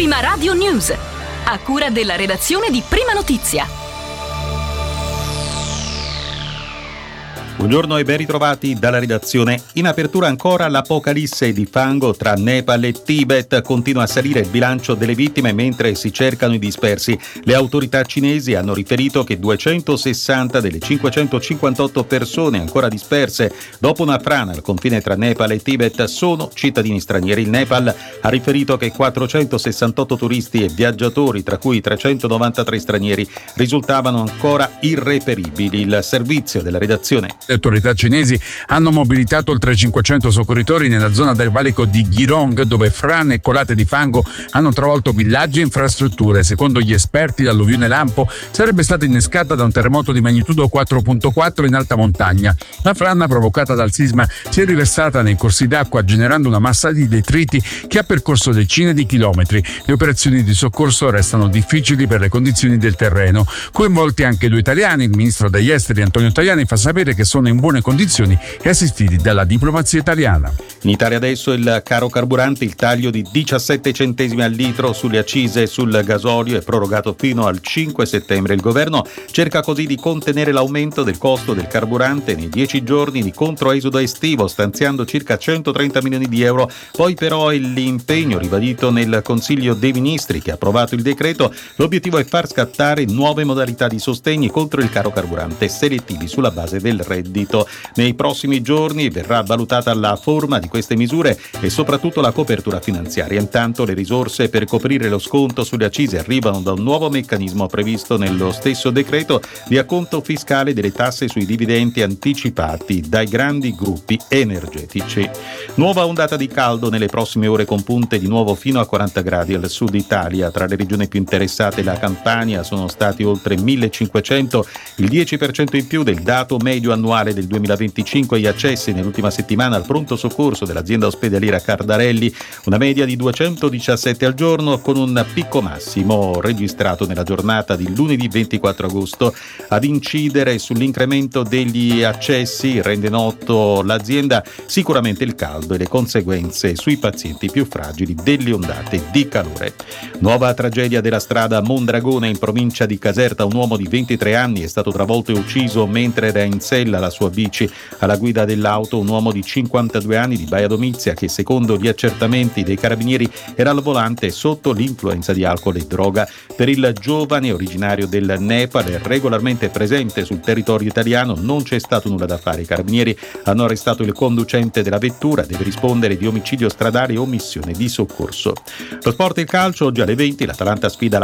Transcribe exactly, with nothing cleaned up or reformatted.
Prima Radio News, a cura della redazione di Prima Notizia. Buongiorno e ben ritrovati dalla redazione. In apertura ancora l'apocalisse di fango tra Nepal e Tibet. Continua a salire il bilancio delle vittime mentre si cercano i dispersi. Le autorità cinesi hanno riferito che duecentosessanta delle cinquecentocinquantotto persone ancora disperse dopo una frana al confine tra Nepal e Tibet sono cittadini stranieri. Il Nepal ha riferito che quattrocentosessantotto turisti e viaggiatori, tra cui trecentonovantatré stranieri, risultavano ancora irreperibili. Il servizio della redazione. Le autorità cinesi hanno mobilitato oltre cinquecento soccorritori nella zona del valico di Girong, dove frane e colate di fango hanno travolto villaggi e infrastrutture. Secondo gli esperti, l'alluvione lampo sarebbe stata innescata da un terremoto di magnitudo quattro virgola quattro in alta montagna. La frana provocata dal sisma si è riversata nei corsi d'acqua, generando una massa di detriti che ha percorso decine di chilometri. Le operazioni di soccorso restano difficili per le condizioni del terreno. Coinvolti anche due italiani, il ministro degli esteri Antonio Tajani fa sapere che sono in buone condizioni e assistiti dalla diplomazia italiana. In Italia adesso il caro carburante, il taglio di diciassette centesimi al litro sulle accise sul gasolio è prorogato fino al cinque settembre. Il governo cerca così di contenere l'aumento del costo del carburante nei dieci giorni di controesodo estivo, stanziando circa centotrenta milioni di euro. Poi però l'impegno ribadito nel Consiglio dei Ministri che ha approvato il decreto, l'obiettivo è far scattare nuove modalità di sostegni contro il caro carburante selettivi sulla base del reddito. Nei prossimi giorni verrà valutata la forma di queste misure e soprattutto la copertura finanziaria. Intanto le risorse per coprire lo sconto sulle accise arrivano da un nuovo meccanismo previsto nello stesso decreto di acconto fiscale delle tasse sui dividendi anticipati dai grandi gruppi energetici. Nuova ondata di caldo nelle prossime ore con punte di nuovo fino a quaranta gradi al sud Italia. Tra le regioni più interessate la Campania, sono stati oltre millecinquecento, il dieci per cento in più del dato medio annuale del duemilaventicinque. Gli accessi nell'ultima settimana al pronto soccorso dell'azienda ospedaliera Cardarelli, una media di duecentodiciassette al giorno, con un picco massimo registrato nella giornata di lunedì ventiquattro agosto. Ad incidere sull'incremento degli accessi, rende noto l'azienda, sicuramente il caldo e le conseguenze sui pazienti più fragili delle ondate di calore. Nuova tragedia della strada Mondragone in provincia di Caserta. Un uomo di ventitré anni è stato travolto e ucciso mentre era in sella alla sua bici. Alla guida dell'auto un uomo di cinquantadue anni di Baia Domizia che, secondo gli accertamenti dei carabinieri, era al volante sotto l'influenza di alcol e droga. Per il giovane, originario del Nepal e regolarmente presente sul territorio italiano, non c'è stato nulla da fare. I carabinieri hanno arrestato il conducente della vettura, deve rispondere di omicidio stradale e omissione di soccorso. Lo sport e il calcio, oggi alle venti l'Atalanta sfida